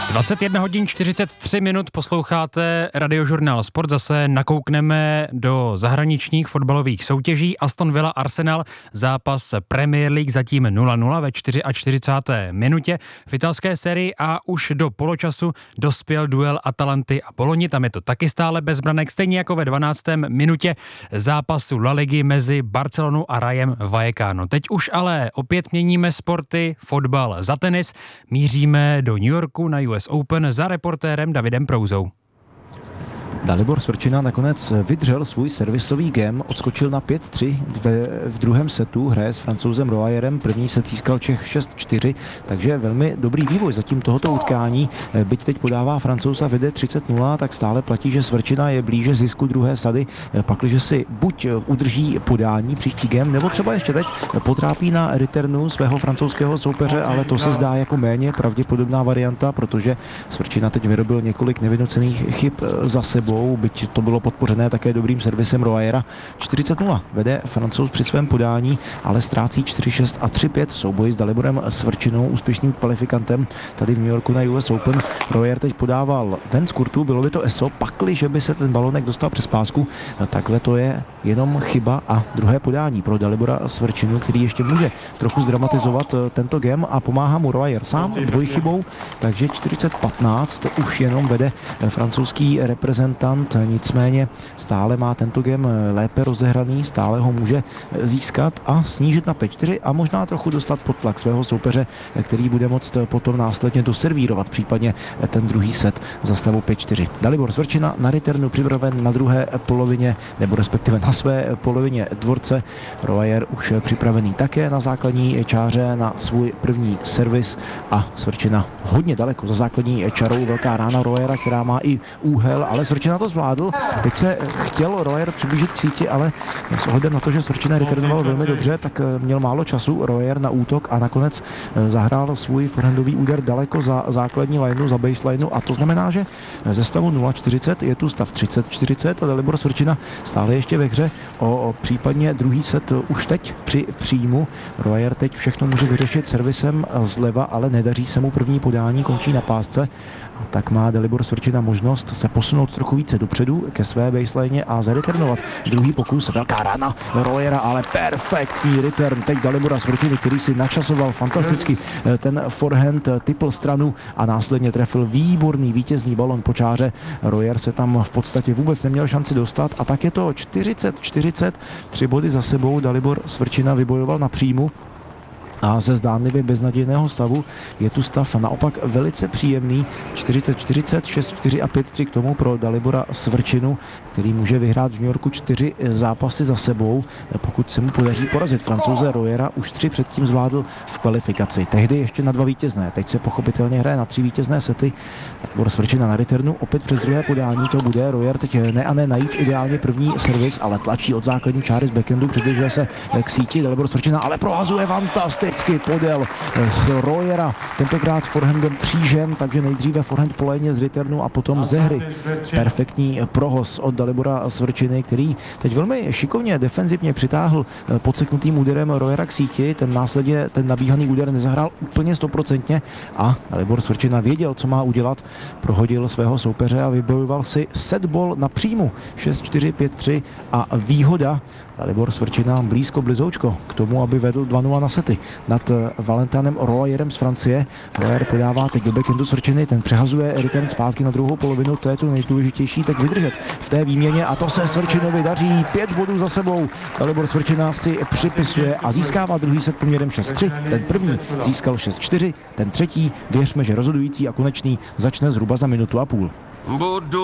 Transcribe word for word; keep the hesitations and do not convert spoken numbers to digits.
dvacet jedna hodin čtyřicet tři minut posloucháte Radiožurnál Sport. Zase nakoukneme do zahraničních fotbalových soutěží. Aston Villa Arsenal, zápas Premier League zatím nula nula ve čtyřicáté čtvrté minutě. V italské sérii A už do poločasu dospěl duel Atalanty a Bologni. Tam je to taky stále bez branek, stejně jako ve dvanácté minutě zápasu La Ligy mezi Barcelonou a Rajem Vallecano. Teď už ale opět měníme sporty, fotbal za tenis. Míříme do New Yorku na U S Open za reportérem Davidem Prouzou. Dalibor Svrčina nakonec vydřel svůj servisový game, odskočil na pět tři v, v druhém setu, hraje s Francouzem Royerem, první set získal Čech šest čtyři, takže velmi dobrý vývoj zatím tohoto utkání. Byť teď podává Francouz a vede třicet nula, tak stále platí, že Svrčina je blíže zisku druhé sady, pakliže si buď udrží podání příští game, nebo třeba ještě teď potrápí na returnu svého francouzského soupeře, ale to se zdá jako méně pravděpodobná varianta, protože Svrčina teď vyrobil několik nevynucených chyb za sebou, byť to bylo podpořené také dobrým servisem Royera. čtyřicet nula vede Francouz při svém podání, ale ztrácí čtyři šest a tři pět souboj s Daliborem Svrčinou, úspěšným kvalifikantem tady v New Yorku na U S Open. Royer teď podával ven z kurtu, bylo by to E S O, pakli, že by se ten balonek dostal přes pásku. Takhle to je jenom chyba a druhé podání pro Dalibora Svrčinu, který ještě může trochu zdramatizovat tento game a pomáhá mu Royer sám dvojchybou, takže čtyřicet patnáct už jenom vede francouzský reprezentant. Nicméně stále má tento game lépe rozehraný, stále ho může získat a snížit na pět čtyři a možná trochu dostat pod tlak svého soupeře, který bude moct potom následně doservírovat případně ten druhý set za stavu pět čtyři. Dalibor Svrčina na returnu připraven na druhé polovině, nebo respektive na své polovině dvorce. Royer už připravený také na základní čáře na svůj první servis a Svrčina hodně daleko za základní čarou. Velká rána Royera, která má i úhel, ale Svrčina to zvládl. Teď se chtěl Royer přiblížit k síti, ale s ohledem na to, že Svrčina returnoval velmi dobře, tak měl málo času Royer na útok a nakonec zahrál svůj forehandový úder daleko za základní lineu, za baselineu a to znamená, že ze stavu nula čtyřicet je tu stav třicet čtyřicet a Dalibor Svrčina stále ještě ve hře o, o případně druhý set už teď při příjmu. Royer teď všechno může vyřešit servisem zleva, ale nedaří se mu první podání, končí na pásce. A tak má Dalibor Svrčina možnost se posunout trochu více dopředu ke své baseline a zareturnovat. Druhý pokus, velká rána Royera, ale perfektní return teď Dalibora Svrčiny, který si načasoval fantasticky ten forehand, tipl stranu a následně trefil výborný vítězný balon po čáře. Royer se tam v podstatě vůbec neměl šanci dostat a tak je to čtyřicet čtyřicet, tři body za sebou Dalibor Svrčina vybojoval na příjmu. A ze zdánlivě beznadějného stavu je tu stav naopak velice příjemný. čtyřicet čtyřicet, šest čtyři a pět tři k tomu pro Dalibora Svrčinu, který může vyhrát v New Yorku čtyři zápasy za sebou, pokud se mu podaří porazit Francouze Royera. Už tři předtím zvládl v kvalifikaci. Tehdy ještě na dva vítězné. Teď se pochopitelně hraje na tři vítězné sety. Dalibor Svrčina na returnu, opět přes druhé podání to bude. Royer teď ne a ne najít ideálně první servis, ale tlačí od základní čáry z backhandu, přibližuje se k síti. Dalibor Svrčina ale prohazuje fantasticky podél z Royera, tentokrát forehandem křížem, takže nejdříve forehand po léně z returnu a potom ze hry. Perfektní prohoz od Dalibora Svrčiny, který teď velmi šikovně defenzivně přitáhl podseknutým úderem Royera k síti. Ten následně ten nabíhaný úder nezahrál úplně stoprocentně a Dalibor Svrčina věděl, co má udělat. Prohodil svého soupeře a vybojoval si set ball na příjmu šest čtyři, pět tři a výhoda. Dalibor Svrčina blízko blizoučko k tomu, aby vedl dva nula na sety nad Valentanem Royerem z Francie. Royer podává teď do backhandu Svrčiny, ten přehazuje return zpátky na druhou polovinu, to je to nejdůležitější, tak vydržet v té výměně a to se Svrčinovi daří, pět bodů za sebou. Dalibor Svrčina si připisuje a získává druhý set poměrem šest tři. Ten první získal šest čtyři, ten třetí, věřme, že rozhodující a konečný začne zhruba za minutu a půl.